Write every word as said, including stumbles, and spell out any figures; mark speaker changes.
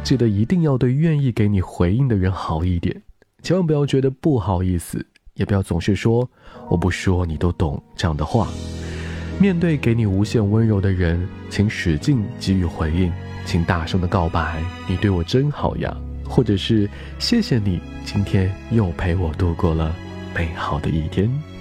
Speaker 1: 记得一定要对愿意给你回应的人好一点，千万不要觉得不好意思，也不要总是说我不说你都懂这样的话。面对给你无限温柔的人，请使劲给予回应，请大声的告白你对我真好呀，或者是谢谢你今天又陪我度过了美好的一天。